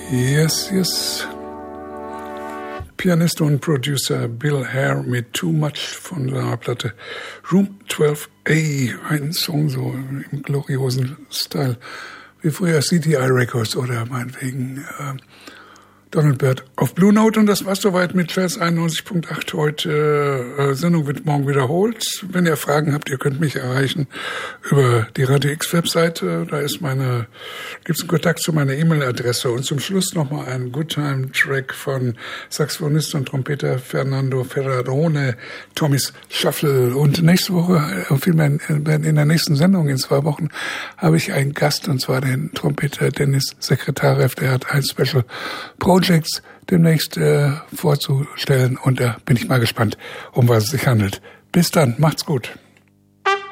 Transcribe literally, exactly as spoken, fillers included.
Yes, yes. Pianist und Producer Bill Hare mit Too Much von seiner Platte Room zwölf A. Ein Song so im gloriosen Style wie früher C D I Records oder meinetwegen äh, Donald Byrd auf Blue Note. Und das war's soweit mit Jazz einundneunzig Komma acht heute. Äh, Sendung wird morgen wiederholt. Wenn ihr Fragen habt, ihr könnt mich erreichen über die Radio X Webseite. Da ist meine, gibt's einen Kontakt zu meiner E-Mail-Adresse. Und zum Schluss nochmal ein Good Time Track von Saxophonist und Trompeter Fernando Ferrarone, Tommy's Shuffle. Und nächste Woche, äh, vielmehr in, in der nächsten Sendung in zwei Wochen, habe ich einen Gast, und zwar den Trompeter Dennis Sekretarev. Der hat ein Special Project demnächst äh, vorzustellen, und da bin ich mal gespannt, um was es sich handelt. Bis dann, macht's gut.